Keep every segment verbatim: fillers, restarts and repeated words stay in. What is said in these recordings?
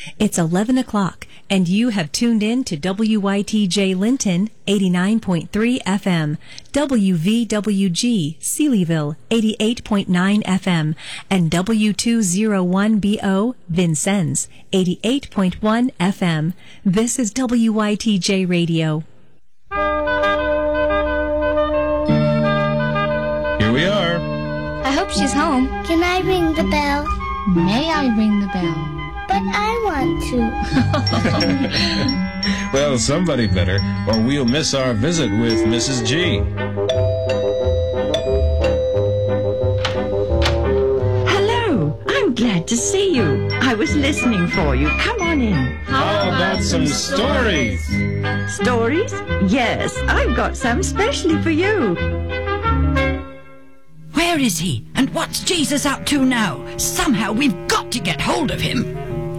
It's eleven o'clock, and you have tuned in to W Y T J Linton, eighty-nine point three F M, W V W G Sealyville, eighty-eight point nine F M, and W two oh one B O Vincennes, eighty-eight point one F M. This is W Y T J Radio. Here we are. I hope she's home. Can I ring the bell? May I ring the bell? But I want to. Well, somebody better, or we'll miss our visit with Missus G. Hello. I'm glad to see you. I was listening for you. Come on in. How about some stories? Stories? Yes, I've got some specially for you. Where is he? And what's Jesus up to now? Somehow we've got to get hold of him.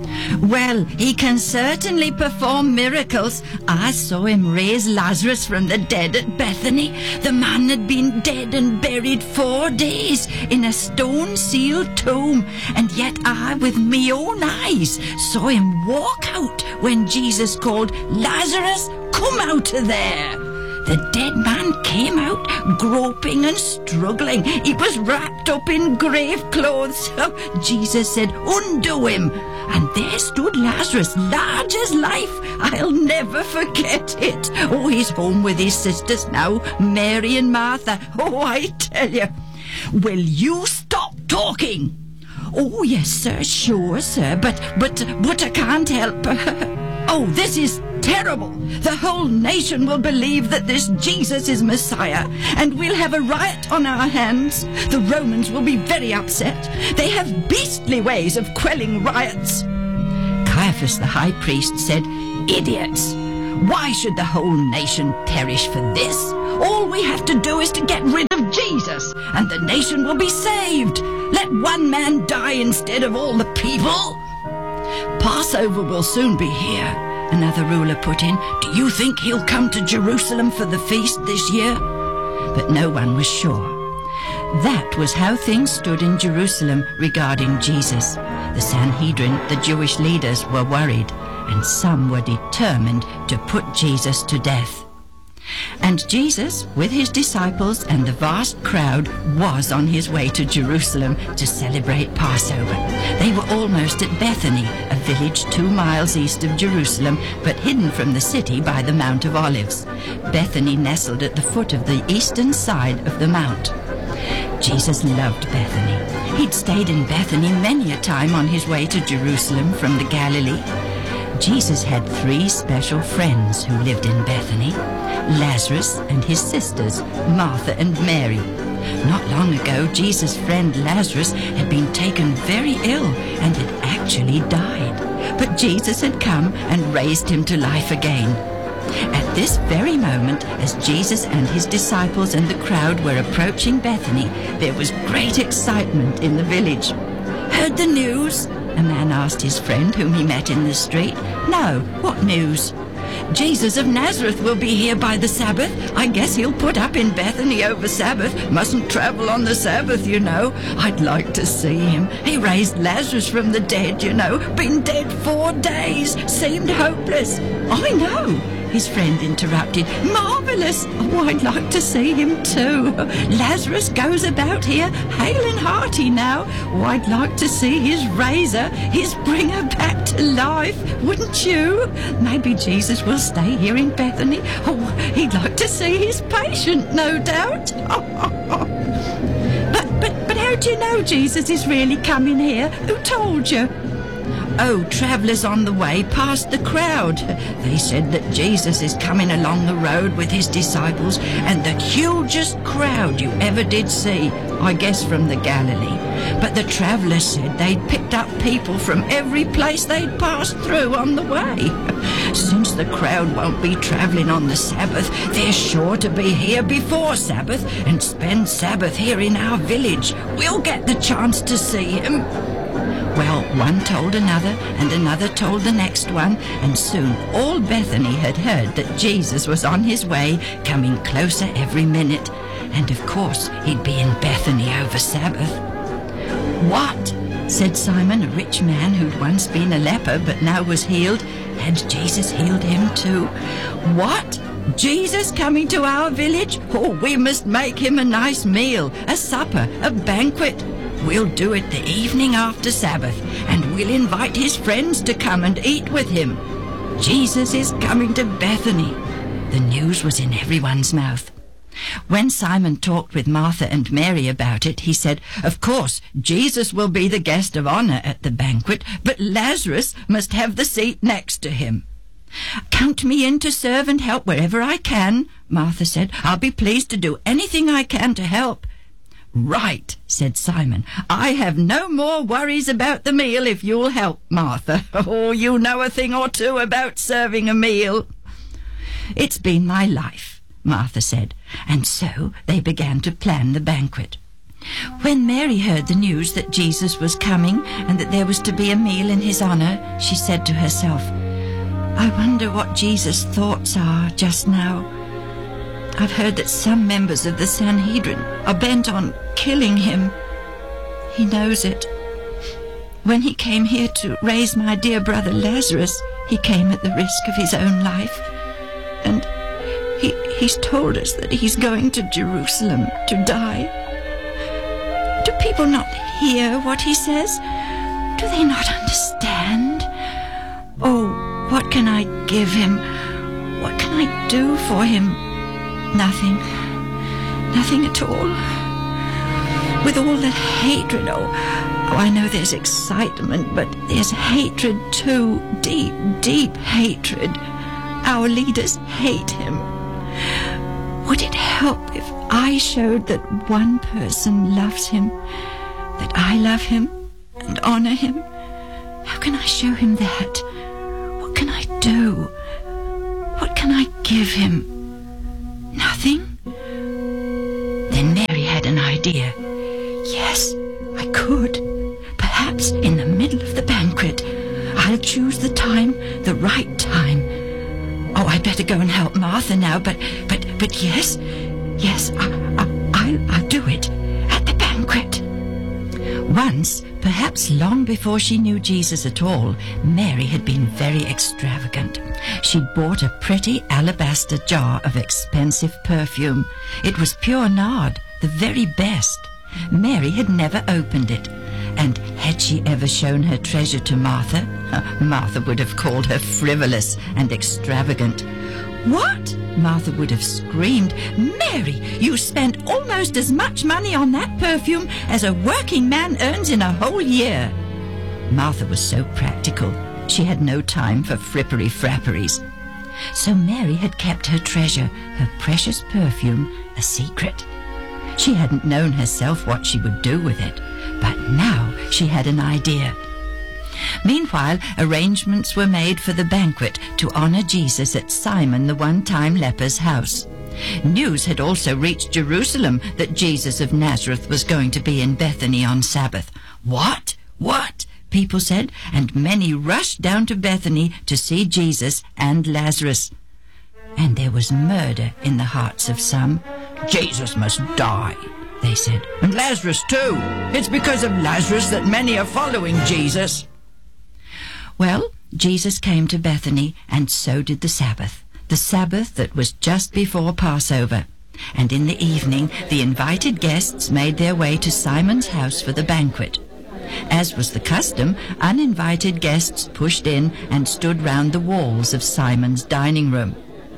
Well, he can certainly perform miracles. I saw him raise Lazarus from the dead at Bethany. The man had been dead and buried four days in a stone-sealed tomb. And yet I, with me own eyes, saw him walk out when Jesus called, "Lazarus, come out of there." The dead man came out, groping and struggling. He was wrapped up in grave clothes. So Jesus said, "Undo him." And there stood Lazarus, large as life. I'll never forget it. Oh, he's home with his sisters now, Mary and Martha. Oh, I tell you. Will you stop talking? Oh, yes, sir, sure, sir, but, but, but I can't help. Oh, this is terrible. The whole nation will believe that this Jesus is Messiah, and we'll have a riot on our hands. The Romans will be very upset. They have beastly ways of quelling riots. Caiaphas the high priest said, "Idiots! Why should the whole nation perish for this? All we have to do is to get rid of Jesus, and the nation will be saved. Let one man die instead of all the people." "Passover will soon be here," another ruler put in. "Do you think he'll come to Jerusalem for the feast this year?" But no one was sure. That was how things stood in Jerusalem regarding Jesus. The Sanhedrin, the Jewish leaders, were worried, and some were determined to put Jesus to death. And Jesus, with his disciples and the vast crowd, was on his way to Jerusalem to celebrate Passover. They were almost at Bethany, a village two miles east of Jerusalem, but hidden from the city by the Mount of Olives. Bethany nestled at the foot of the eastern side of the mount. Jesus loved Bethany. He'd stayed in Bethany many a time on his way to Jerusalem from the Galilee. Jesus had three special friends who lived in Bethany: Lazarus and his sisters, Martha and Mary. Not long ago, Jesus' friend Lazarus had been taken very ill and had actually died. But Jesus had come and raised him to life again. At this very moment, as Jesus and his disciples and the crowd were approaching Bethany, there was great excitement in the village. "Heard the news?" a man asked his friend whom he met in the street. "No, what news?" "Jesus of Nazareth will be here by the Sabbath. I guess he'll put up in Bethany over Sabbath. Mustn't travel on the Sabbath, you know. I'd like to see him. He raised Lazarus from the dead, you know. Been dead four days. Seemed hopeless." "I know," his friend interrupted. "Marvellous! Oh, I'd like to see him too. Lazarus goes about here hale and hearty now. Oh, I'd like to see his raiser, his bringer back to life. Wouldn't you? Maybe Jesus will stay here in Bethany. Oh, he'd like to see his patient, no doubt." but, but, but how do you know Jesus is really coming here? Who told you?" "Oh, travellers on the way passed the crowd. They said that Jesus is coming along the road with his disciples, and the hugest crowd you ever did see, I guess from the Galilee. But the travellers said they'd picked up people from every place they'd passed through on the way. Since the crowd won't be travelling on the Sabbath, they're sure to be here before Sabbath and spend Sabbath here in our village. We'll get the chance to see him." Well, one told another, and another told the next one, and soon all Bethany had heard that Jesus was on his way, coming closer every minute. And of course, he'd be in Bethany over Sabbath. "What? said Simon, a rich man who'd once been a leper but now was healed. Had Jesus healed him too? What? Jesus coming to our village? Oh, we must make him a nice meal, a supper, a banquet. We'll do it the evening after Sabbath, and we'll invite his friends to come and eat with him. Jesus is coming to Bethany. The news was in everyone's mouth. When Simon talked with Martha and Mary about it, he said, "Of course, Jesus will be the guest of honor at the banquet, but Lazarus must have the seat next to him." "Count me in to serve and help wherever I can," Martha said. "I'll be pleased to do anything I can to help." "Right," said Simon. "I have no more worries about the meal if you'll help, Martha. Oh, you know a thing or two about serving a meal." "It's been my life," Martha said, and so they began to plan the banquet. When Mary heard the news that Jesus was coming and that there was to be a meal in his honor, she said to herself, "I wonder what Jesus' thoughts are just now. I've heard that some members of the Sanhedrin are bent on killing him. He knows it. When he came here to raise my dear brother Lazarus, he came at the risk of his own life. And he, he's told us that he's going to Jerusalem to die. Do people not hear what he says? Do they not understand? Oh, what can I give him? What can I do for him? Nothing. Nothing at all. With all the hatred, oh, oh, I know there's excitement, but there's hatred too. Deep, deep hatred. Our leaders hate him. Would it help if I showed that one person loves him, that I love him and honor him? How can I show him that? What can I do? What can I give him? Nothing? Then Mary had an idea. Yes, I could. Perhaps in the middle of the banquet. I'll choose the time, the right time. Oh, I'd better go and help Martha now, but, but, but yes, yes, I, I, I'll, I'll do it at the banquet. Once, perhaps long before she knew Jesus at all, Mary had been very extravagant. She'd bought a pretty alabaster jar of expensive perfume. It was pure nard, the very best. Mary had never opened it, and had she ever shown her treasure to Martha, Martha would have called her frivolous and extravagant. "What?" Martha would have screamed. "Mary, you spent almost as much money on that perfume as a working man earns in a whole year." Martha was so practical, she had no time for frippery-frapperies. So Mary had kept her treasure, her precious perfume, a secret. She hadn't known herself what she would do with it, but now she had an idea. Meanwhile, arrangements were made for the banquet to honor Jesus at Simon the one-time leper's house. News had also reached Jerusalem that Jesus of Nazareth was going to be in Bethany on Sabbath. What? What? People said, and many rushed down to Bethany to see Jesus and Lazarus. And there was murder in the hearts of some. "Jesus must die," they said, "and Lazarus too. It's because of Lazarus that many are following Jesus." Well, Jesus came to Bethany, and so did the Sabbath, the Sabbath that was just before Passover. And in the evening, the invited guests made their way to Simon's house for the banquet. As was the custom, uninvited guests pushed in and stood round the walls of Simon's dining room.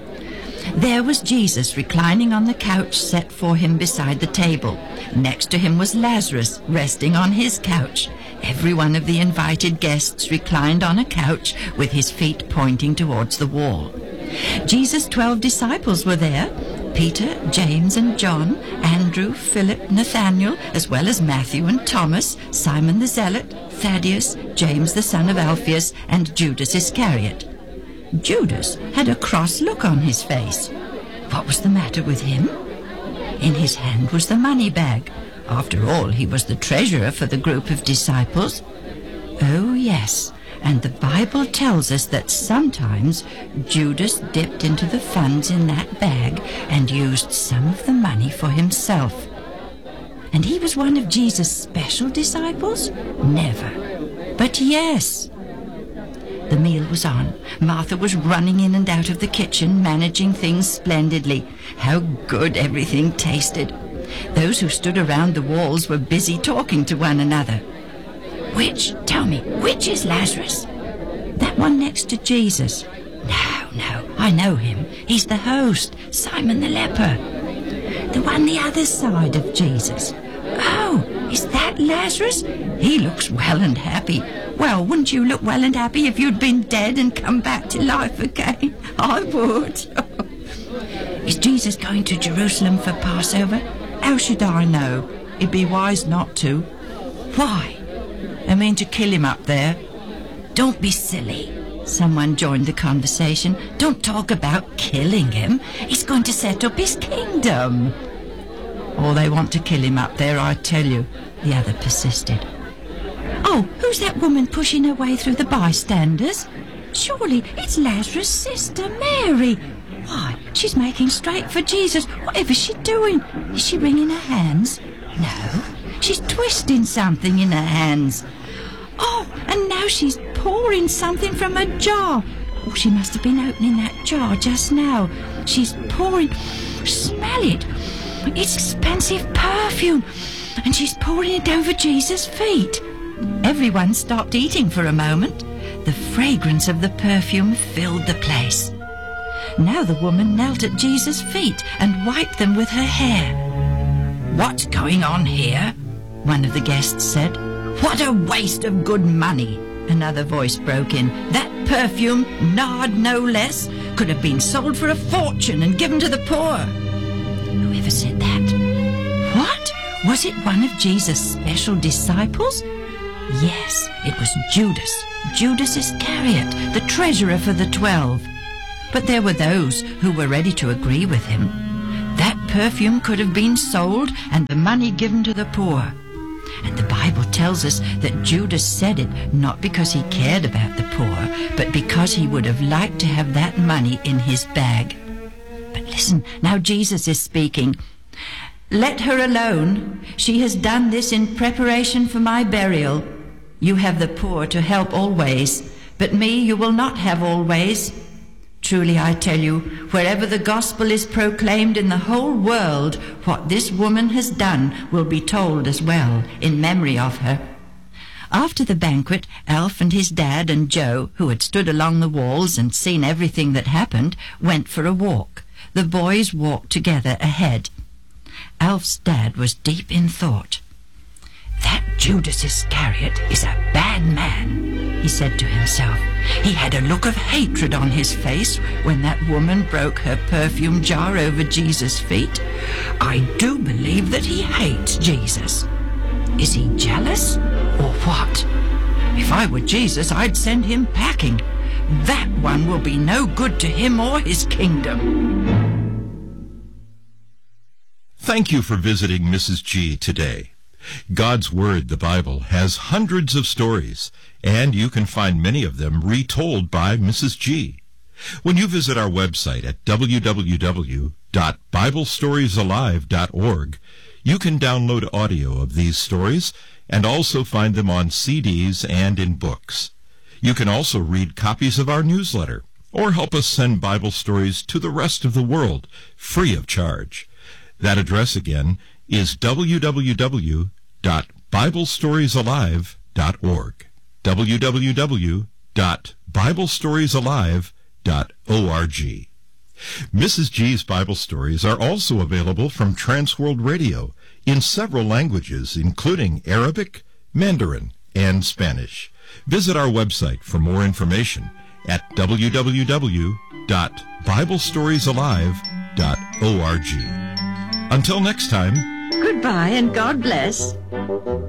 There was Jesus reclining on the couch set for him beside the table. Next to him was Lazarus resting on his couch. Every one of the invited guests reclined on a couch with his feet pointing towards the wall. Jesus' twelve disciples were there: Peter, James and John, Andrew, Philip, Nathanael, as well as Matthew and Thomas, Simon the Zealot, Thaddeus, James the son of Alphaeus, and Judas Iscariot. Judas had a cross look on his face. What was the matter with him? In his hand was the money bag. After all, he was the treasurer for the group of disciples. Oh, yes, and the Bible tells us that sometimes Judas dipped into the funds in that bag and used some of the money for himself. And he was one of Jesus' special disciples? Never. But yes. The meal was on. Martha was running in and out of the kitchen, managing things splendidly. How good everything tasted. Those who stood around the walls were busy talking to one another. Which, tell me, which is Lazarus? That one next to Jesus? No, no, I know him. He's the host, Simon the leper. The one the other side of Jesus. Oh, is that Lazarus? He looks well and happy. Well, wouldn't you look well and happy if you'd been dead and come back to life again? I would. Is Jesus going to Jerusalem for Passover? How should I know? It'd be wise not to. Why? I mean to kill him up there. Don't be silly. Someone joined the conversation. Don't talk about killing him. He's going to set up his kingdom. Or they want to kill him up there, I tell you, the other persisted. Oh, who's that woman pushing her way through the bystanders? Surely it's Lazarus' sister, Mary. Why, she's making straight for Jesus. Whatever's she doing? Is she wringing her hands? No, she's twisting something in her hands. Oh, and now she's pouring something from a jar. Oh, she must have been opening that jar just now. She's pouring... Smell it. It's expensive perfume. And she's pouring it over Jesus' feet. Everyone stopped eating for a moment. The fragrance of the perfume filled the place. Now the woman knelt at Jesus' feet and wiped them with her hair. What's going on here? One of the guests said. What a waste of good money. Another voice broke in. That perfume, nard no less, could have been sold for a fortune and given to the poor. Whoever said that? What? Was it one of Jesus' special disciples? Yes, it was Judas, Judas Iscariot, the treasurer for the twelve. But there were those who were ready to agree with him. That perfume could have been sold and the money given to the poor. And the Bible tells us that Judas said it not because he cared about the poor, but because he would have liked to have that money in his bag. But listen, now Jesus is speaking. Let her alone. She has done this in preparation for my burial. You have the poor to help always, but me you will not have always. Truly I tell you, wherever the gospel is proclaimed in the whole world, what this woman has done will be told as well, in memory of her. After the banquet, Alf and his dad and Joe, who had stood along the walls and seen everything that happened, went for a walk. The boys walked together ahead. Alf's dad was deep in thought. That Judas Iscariot is a bad man, he said to himself. He had a look of hatred on his face when that woman broke her perfume jar over Jesus' feet. I do believe that he hates Jesus. Is he jealous or what? If I were Jesus, I'd send him packing. That one will be no good to him or his kingdom. Thank you for visiting Missus G today. God's Word, the Bible, has hundreds of stories, and you can find many of them retold by Missus G. When you visit our website at w w w dot bible stories alive dot org, you can download audio of these stories and also find them on C Ds and in books. You can also read copies of our newsletter or help us send Bible stories to the rest of the world free of charge. That address again is w w w dot bible stories alive dot org. w w w dot bible stories alive dot org. Missus G's Bible stories are also available from Transworld Radio in several languages, including Arabic, Mandarin, and Spanish. Visit our website for more information at w w w dot bible stories alive dot org. Until next time, Goodbye and God bless.